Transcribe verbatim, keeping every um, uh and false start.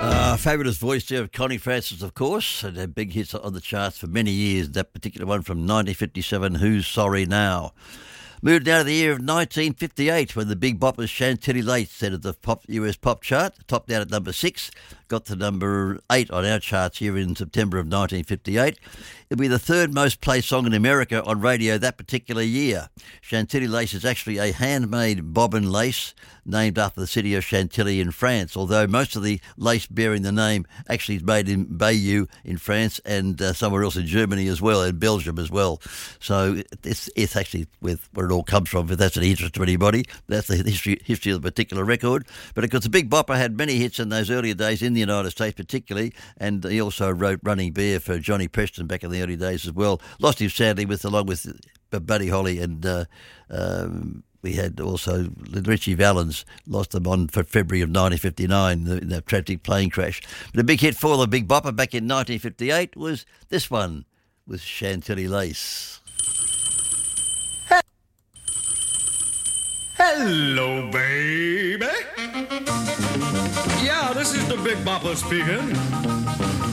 Uh, fabulous voice there of Connie Francis, of course, and had big hits on the charts for many years. That particular one from nineteen fifty-seven, Who's Sorry Now? Moved out of the year of nineteen fifty-eight when the Big Boppers Chantilly Lace entered the pop, U S pop chart, topped out at number six, got to number eight on our charts here in September of nineteen fifty-eight. It'll be the third most played song in America on radio that particular year. Chantilly lace is actually a handmade bobbin lace named after the city of Chantilly in France, although most of the lace bearing the name actually is made in Bayeux in France and uh, somewhere else in Germany as well, and Belgium as well. So it's, it's actually with where it all comes from, if that's any interest to anybody. That's the history, history of the particular record. But of course, the Big Bopper had many hits in those earlier days in the United States particularly, and he also wrote Running Bear for Johnny Preston back in the early days as well. Lost him sadly with along with Buddy Holly, and uh, um, we had also Richie Valens, lost them on for February of nineteen fifty-nine in that tragic plane crash. But the big hit for the Big Bopper back in nineteen fifty-eight was this one with Chantilly Lace. Hello, baby. Yeah, this is the Big Bopper speaking.